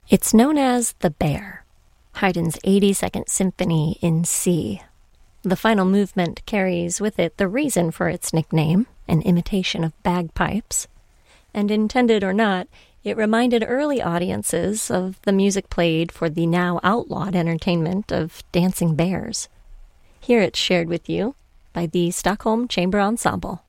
It's known as The Bear, Haydn's 82nd Symphony in C. The final movement carries with it the reason for its nickname, an imitation of bagpipes. And intended or not, it reminded early audiences of the music played for the now outlawed entertainment of dancing bears. Here it's shared with you by the Stockholm Chamber Ensemble.